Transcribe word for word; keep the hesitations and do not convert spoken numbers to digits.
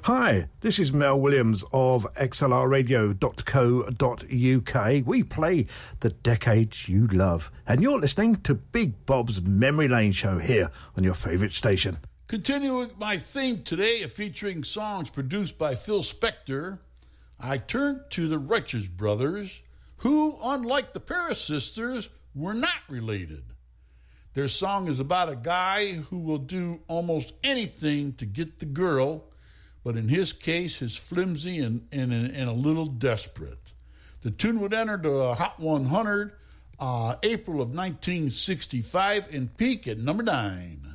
Hi, this is Mel Williams of x l r radio dot co dot u k. We play the decades you love, and you're listening to Big Bob's Memory Lane show here on your favourite station. Continuing my theme today, featuring songs produced by Phil Spector, I turned to the Righteous Brothers, who, unlike the Paris Sisters, were not related. Their song is about a guy who will do almost anything to get the girl, but in his case, is flimsy and, and, and a little desperate. The tune would enter the Hot one hundred uh, April of nineteen sixty-five and peak at number nine.